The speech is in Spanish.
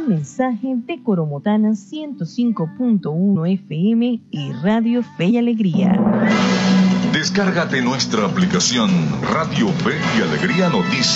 Un mensaje de Coromotana 105.1 FM y Radio Fe y Alegría. Descárgate nuestra aplicación Radio Fe y Alegría Noticias.